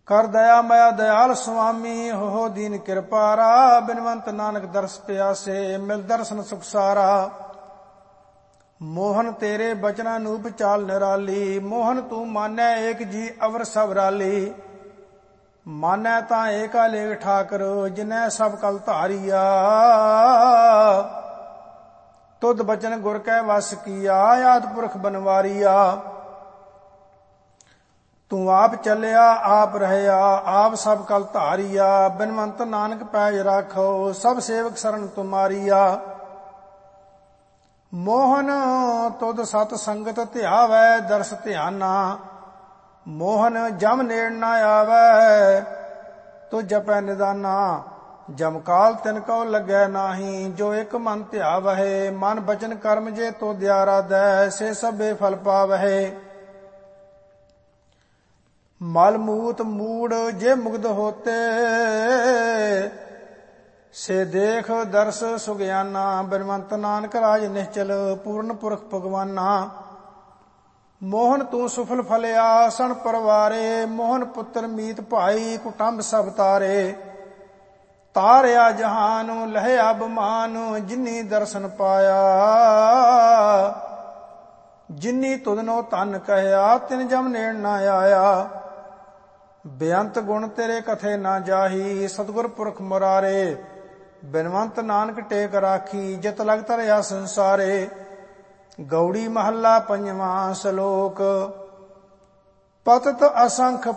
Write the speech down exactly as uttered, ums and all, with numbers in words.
ਕਰ ਦਇਆ ਮਇਆ ਦਇਆਲ ਸੁਆਮੀ, ਹੋ ਦੀਨ ਕਿਰਪਾਰਾ। ਬਿਨਵੰਤ ਨਾਨਕ ਦਰਸ ਪਿਆਸੇ, ਮਿਲ ਦਰਸ਼ਨ ਸੁਖ ਸਾਰਾ। ਮੋਹਨ ਤੇਰੇ ਬਚਨਾਂ ਨੂਪ ਚਾਲ ਨਿਰਾਲੀ, ਮੋਹਨ ਤੂੰ ਮਾਨੈ ਏਕ ਜੀ ਅਵਰ ਸਭ ਰਾਲੀ। ਮਾਨੈ ਤਾਂ ਏਕਾ ਲੇਖ ਠਾਕਰ, ਜਿਨੈ ਸਭ ਕਲ ਧਾਰੀਆ। ਤੁਧ ਬਚਨ ਗੁਰ ਕੈ ਵਸ ਕੀਆ, ਆਦਿ ਪੁਰਖ ਬਨਵਾਰੀਆ। ਤੂੰ ਆਪ ਚੱਲਿਆ ਆਪ ਰਹਿਆ, ਆਪ ਸਭ ਕਲ ਧਾਰੀਆ। ਬਿਨਵੰਤ ਨਾਨਕ ਪੈਜ ਰਾਖੋ, ਸਭ ਸੇਵਕ ਸਰਨ ਤੁਮਾਰੀਆ। ਮੋਹਨ ਤੁਧ ਸਤ ਸੰਗਤ ਧਿਆਵੈ, ਦਰਸ ਧਿਆਨਾ। ਮੋਹਨ ਜਮ ਨੇੜ ਨਾ ਆਵੈ, ਤੂੰ ਜਪੈ ਨਿਦਾਨਾ। ਜਮ ਕਾਲ ਤਿਨ ਕਉ ਲੱਗੈ ਨਾਹੀ, ਜੋ ਇਕ ਮਨ ਧਿਆਵਹਿ। ਮਨ ਬਚਨ ਕਰਮ ਜੇ ਤੋ ਦਿਆ ਰਾਧੈ, ਸੇ ਸਭੇ ਫਲ ਪਾਵਹਿ। ਮਲ ਮੂਤ ਮੂੜ ਜੇ ਮੁਗਧ ਹੋਤੇ, ਸੇ ਦੇਖ ਦਰਸ ਸੁਗਿਆਨਾ। ਬਿਨਵੰਤ ਨਾਨਕ ਰਾਜ ਨਿਹਚਲ, ਪੂਰਨ ਪੁਰਖ ਭਗਵਾਨਾ। ਮੋਹਨ ਤੂੰ ਸੁਫਲ ਫਲਿਆ ਸਣ ਪਰਵਾਰੇ, ਮੋਹਨ ਪੁੱਤਰ ਮੀਤ ਭਾਈ ਕੁਟੰਬ ਸਭ ਤਾਰੇ। ਤਾਰਿਆ ਜਹਾਨ ਲਹਿਆ ਬਮਾਨ, ਜਿਨੀ ਦਰਸ਼ਨ ਪਾਇਆ। ਜਿਨੀ ਤੁਧਨੋ ਧਨ ਕਹਿਆ, ਤਿਨ ਜਮ ਨੇੜ ਨਾ ਆਇਆ। ਬੇਅੰਤ ਗੁਣ ਤੇਰੇ ਕਥੇ ਨਾ ਜਾਹੀ, ਸਤਿਗੁਰ ਪੁਰਖ ਮੁਰਾਰੇ। ਬਿਨਵੰਤ ਨਾਨਕ ਟੇਕ ਰਾਖੀ, ਜਿਤ ਲਗ ਧਰਿਆ ਸੰਸਾਰੇ। ਗੌੜੀ ਮਹੱਲਾ ਪੰਜਵਾਂ। ਸ਼ਲੋਕ। ਪਤਿਤ ਅਸੰਖ